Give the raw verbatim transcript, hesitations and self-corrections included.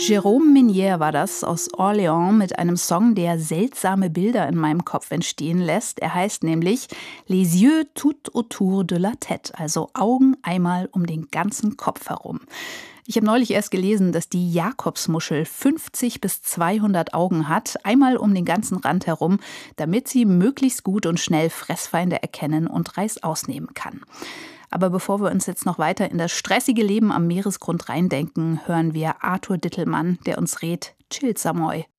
Jérôme Minière war das aus Orléans mit einem Song, der seltsame Bilder in meinem Kopf entstehen lässt. Er heißt nämlich Les yeux tout autour de la tête, also Augen einmal um den ganzen Kopf herum. Ich habe neulich erst gelesen, dass die Jakobsmuschel fünfzig bis zweihundert Augen hat, einmal um den ganzen Rand herum, damit sie möglichst gut und schnell Fressfeinde erkennen und Reißaus nehmen kann. Aber bevor wir uns jetzt noch weiter in das stressige Leben am Meeresgrund reindenken, hören wir Arthur Dittelmann, der uns rät: Chillt, Samoy.